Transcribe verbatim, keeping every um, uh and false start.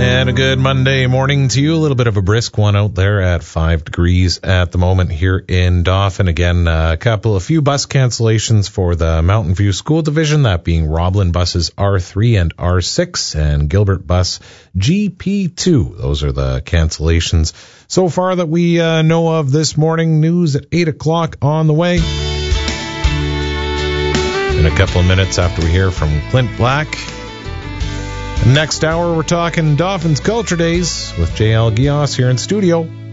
And a good Monday morning to you. A little bit of a brisk one out there at five degrees at the moment here in Dauphin. Again, a couple, a few bus cancellations for the Mountain View School Division, that being Roblin buses R three and R six and Gilbert bus G P two. Those are the cancellations so far that we uh, know of this morning. News at eight o'clock on the way. In a couple of minutes after we hear from Clint Black. Next hour, we're talking Dauphin's Culture Days with J L Gios here in studio.